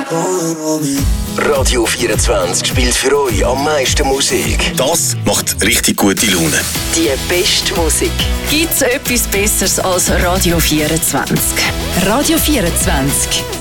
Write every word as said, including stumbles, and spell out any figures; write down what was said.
Radio vierundzwanzig spielt für euch am meisten Musik. Das macht richtig gute Laune. Die beste Musik. Gibt's etwas Besseres als Radio vierundzwanzig? Radio vierundzwanzig.